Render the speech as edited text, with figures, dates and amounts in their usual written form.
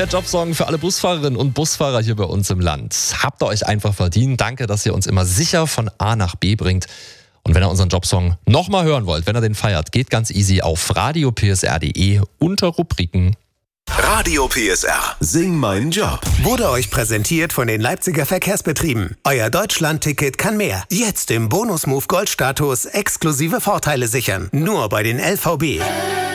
Der Jobsong für alle Busfahrerinnen und Busfahrer hier bei uns im Land. Habt ihr euch einfach verdient. Danke, dass ihr uns immer sicher von A nach B bringt. Und wenn ihr unseren Jobsong nochmal hören wollt, wenn ihr den feiert, geht ganz easy auf radiopsr.de unter Rubriken. Radio PSR. Sing meinen Job. Wurde euch präsentiert von den Leipziger Verkehrsbetrieben. Euer Deutschland-Ticket kann mehr. Jetzt im Bonus-Move Gold-Status exklusive Vorteile sichern. Nur bei den LVB.